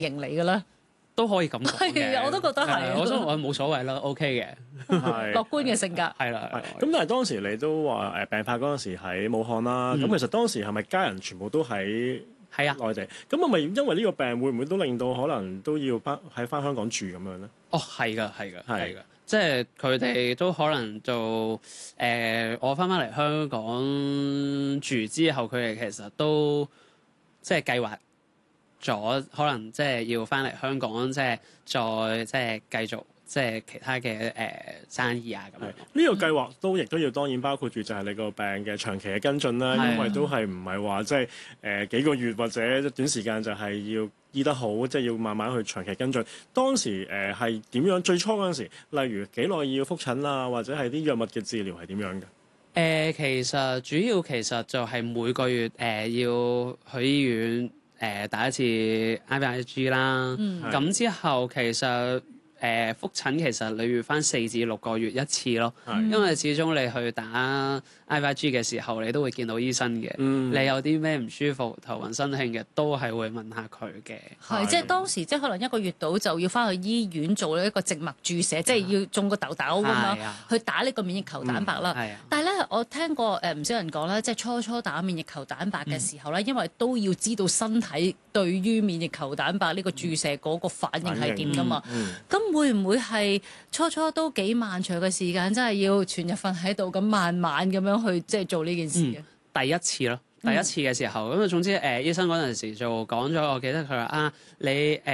型嚟嘅咧？ 都可以咁講嘅。 係我都覺得係我冇所謂啦，OK 嘅， 係樂觀嘅性格。 係啦。 咁但係當時你都話病發嗰陣時喺武漢啦，咁其實當時係咪家人全部都喺係啊。 內地？咁係咪因為呢個病會唔會都令到可能都要翻香港住咁樣咧？ 哦，係㗎，係㗎，即係佢哋都可能就我翻嚟香港住之後，佢哋其實都即係計劃咗，可能即係要翻嚟香港，即係再即係繼續即係其他嘅生意啊咁樣。 呢個計劃亦都要當然包括住就係你個病嘅長期嘅跟進啦，因為都係唔係話即係幾個月或者短時間就係要醫得好，即係要慢慢去長期跟進。當時係點樣？最初嗰陣時，例如幾耐要覆診啊，或者係啲藥物嘅治療係點樣嘅？ 其實主要其實就係每個月要去醫院打一次 IVIG 啦。咁之後其實覆診其實你要翻4至6個月一次咯，因為始終你去打 IVIG 嘅時候，你都會見到醫生嘅。你有啲咩唔舒服、頭暈身興嘅，都係會問下佢嘅。 係即係當時即係可能1個月到就要翻去醫院做一個靜脈注射，即係要種個痘痘咁樣去打呢個免疫球蛋白啦。但係咧，我聽過唔少人講咧，即係初打免疫球蛋白嘅時候咧，因為都要知道身體對於免疫球蛋白呢個注射嗰個反應係點㗎嘛。咁會唔會係初都幾漫長嘅時間，真係要全日瞓喺度咁慢慢咁樣去即係做呢件事嘅？ 第一次咯，第一次嘅時候咁總之醫生嗰陣時就講咗，我記得佢話啊，你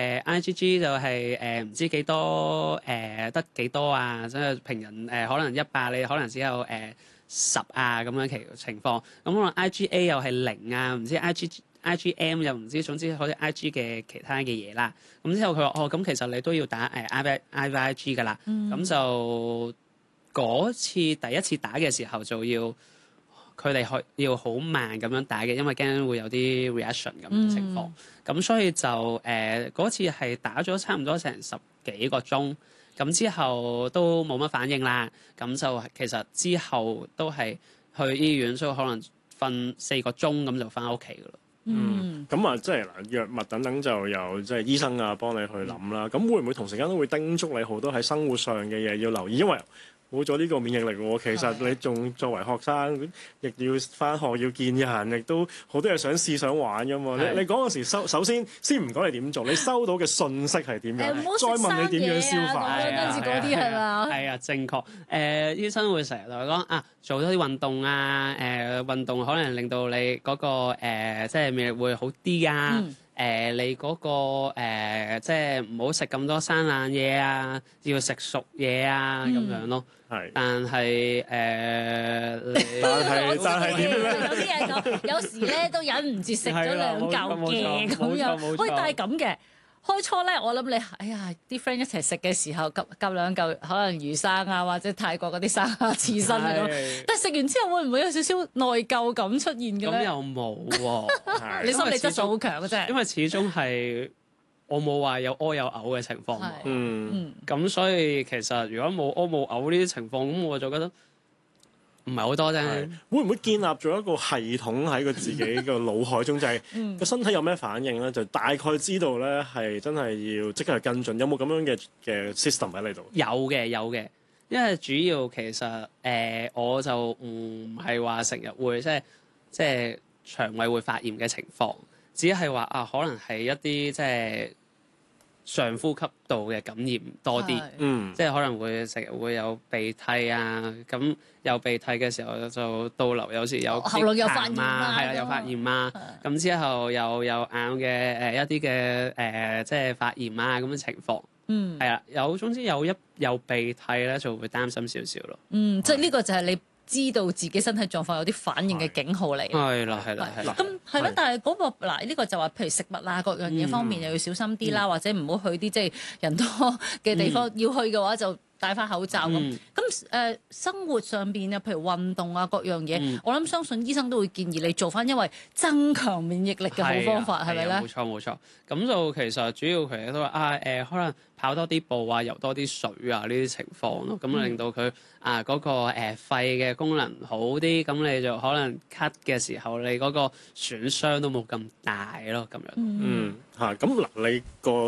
IgG 就係唔知幾多得幾多啊，即係平人可能100，你可能只有10啊咁樣情況。咁可能 IgA 又係0啊，唔知 IgM 又唔知，總之好似 IG 嘅其他嘅嘢啦。咁之後佢話咁其實你都要打IVIG 㗎啦。咁就嗰次第一次打嘅時候就要佢哋要好慢咁樣打嘅，因為驚會有啲 reaction 咁嘅情況。咁所以就嗰次係打咗差唔多成10幾個鐘，咁之後都冇乜反應啦。咁就其實之後都係去醫院，所以可能瞓4個鐘咁就翻屋企㗎啦。 咁啊，即係嗱，藥物等等就由即係醫生啊幫你去諗啦。咁會唔會同時間都會叮囑你好多喺生活上嘅嘢要留意？因為冇咗呢個免疫力喎，其實你仲作為學生，亦要返學要見人，亦都好多嘢想試想玩㗎嘛。你嗰陣時首先唔講你點做，你收到嘅信息係點樣？再問你點樣消化？ 跟住嗰啲係嘛？ 係啊，正確。醫生會成日同我講啊，做多啲運動啊，運動可能令到你嗰個即係免疫力會好啲啊。你嗰個即係唔好食咁多生冷嘢啊，要食熟嘢啊咁樣咯。但係但係點咧？ 有啲嘢講，有時咧都忍唔住食咗2嚿嘅咁樣。喂，但係咁嘅。開初咧，我諗你啲 friend 一齊食嘅時候，夾2嚿可能魚生啊，或者泰國嗰啲生蝦刺身啊咁。但係食完之後會唔會有少少內疚感出現嘅咧？ 咁又冇喎， 你心理質素好強嘅啫。 因為始終係我冇話有屙有嘔嘅情況。咁所以其實如果冇屙冇嘔呢啲情況，咁我就覺得唔係好多啫。 會唔會建立咗一個系統喺佢自己嘅腦海中，就係個身體有咩反應咧，就大概知道咧係真係要即刻去跟進。有冇咁樣嘅 system 喺你度？ 有嘅，因為主要其實我就唔係話成日會即係腸胃會發炎嘅情況，只係話可能係一啲即係上呼吸道嘅感染多啲，即係可能會成日會有鼻涕啊，咁有鼻涕嘅時候就倒流，有時有喉嚨有發炎啊， 係啦，有發炎啊，咁之後又有硬嘅一啲嘅即係發炎啊咁嘅情況，係啦，總之有鼻涕咧就會擔心少少咯。 即係呢個就係你知道自己身體狀況有啲反應嘅警號嚟。 係啦。 咁係咯，但係嗰個呢個就話，譬如食物啊各樣嘢方面又要小心啲啦，或者唔好去啲即係人多嘅地方。要去嘅話就戴翻口罩咁。咁生活上邊啊，譬如運動啊各樣嘢，我諗相信醫生都會建議你做翻，因為增強免疫力嘅好方法係咪咧？ 冇錯冇錯。咁就其實主要佢都話可能跑多啲步啊，游多啲水啊呢啲情況咯，咁令到佢嗰個肺嘅功能好啲，咁你就可能咳嘅時候，你嗰個損傷都冇咁大咯，咁樣。 咁嗱，你個